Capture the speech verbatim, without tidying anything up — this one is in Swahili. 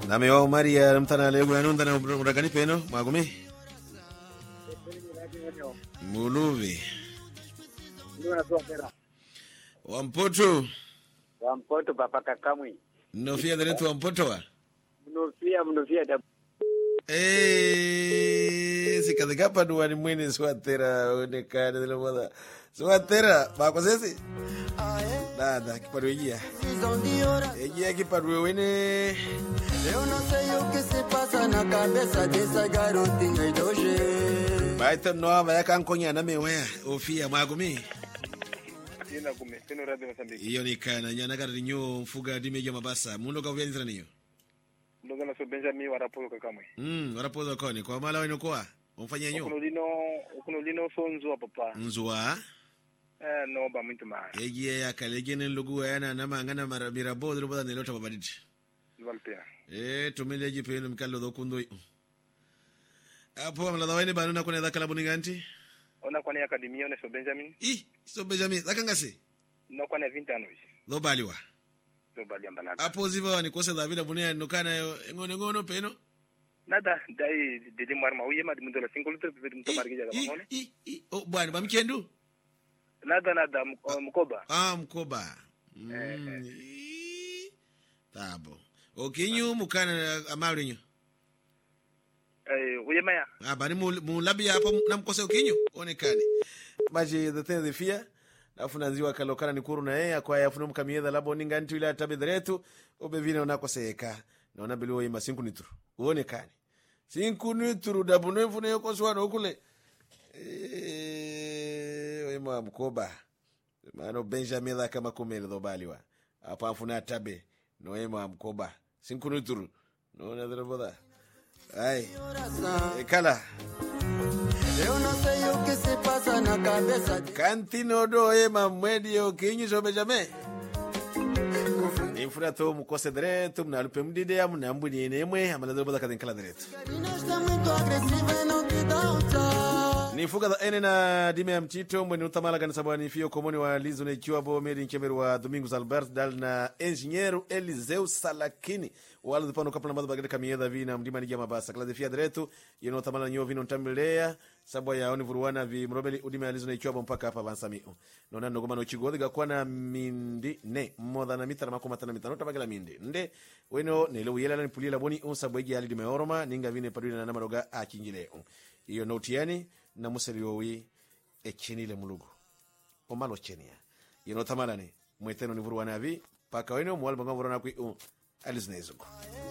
Name wa Maria mtana lego yanunda na muragani peno magumi. Muluvi. Wampoto. Wampoto papa kakamwi. Mnofia deretu wampoto wa. Mnofia mnofia da. Eh, si kadikapa duwani mwini swatera onekane dilo moda. Swatera bako sesi. Nada kiparu ejia. Ejia kiparu wene. Eu não sei o que se passa na cabeça dessa garotinha de hoje. Baita nova ya kankonya na mewe ofia magumi. Ina kume teno radio Mozambique. Iyo ni kana nyana kari nyo mfuga dimeja mabasa. Mundo ka uvianzira niyo. Ndoga na so Benjamin warapozo kakamwe. Mm, warapozo koni kwa mala weno kwa. Umfanya nyo. Kuno lino kuno lino so nzwa papa. Nzwa. Eh no ba muito mais. Egie ya kalegene lugu yana na mangana marabira bodo roboda nelota babaditi. Valpea. Eh tumele jipeno mikalo dokundo. Apo mla dawane bana kuna dha kalabu ninganti. Ona kwa ni academia ona so Benjamin. I so Benjamin zakangase. No kwa na vinte anos. Lo baliwa. Lo bali ambanada. Apo ziva ni kosa David bunia nokana ngone ngono peno. Nada dai dede marma uye ma dimundo la cinco litros pe mto margija kama ngone. I i oh bwana bamkendu. Nada nada mkoba. Ah mkoba. Mm. Tabo. Okinyu mukana amalinyo. Eh uye maya. Ah bani mu labi hapo namkose okinyu onekane. Baje the thing the fear. Afuna nziwa kalokana ni kuru na yeye akwa yafuna mkamiedha labo ninganti ile atabedretu obevina onakoseka. Naona biliwo yima cinco nitru. Onekane. cinco nitru dabune mfuna yoko swana okule. Eh wema mkoba. Mano Benjamin la kama kumele dobaliwa. Apa afuna tabe no ema mkoba. cinco nitru. No na droboda. Ai. E kala. Eu não sei o que se passa na cabeça de Cantino do ema mwedio kinyi so Benjamin. Infura to mukose direto, mnalupe mdide mnambuni nemwe amala droboda kadin kala direto. está muito agressiva e não te dá um tchau. Ni fuga da ene na dime ya mchito mweni utamala gani sabani fio komoni wa lizo ne kiwabo meri nkemeru wa Domingos Albert dal na engineero Eliseu Salakini wala dupano kapla madu bagade kamiedha vina mdima ni jama basa kala defia direto yeno utamala nyo vino ntamilea sabo ya oni vuruwana vi mrobeli udime ya lizo ne kiwabo mpaka hapa vansamiu nona nogoma no chigodhi gakwa na mindi ne modha na mitara makoma tana mitano tabagala mindi nde weno nelo uyela ni pulila boni unsa bwegi ya lidime oroma ninga vine padwina na namaroga achinjileo iyo notiani na museli yowi echinile mulugu omalo chenia yeno tamalani mweteno ni vuruwana vi paka weno mwalba ngavurana ku alisnezuko